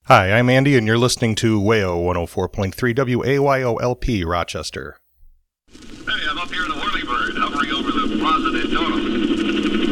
Hi, I'm Andy, and you're listening to WAYO 104.3 WAYOLP Rochester.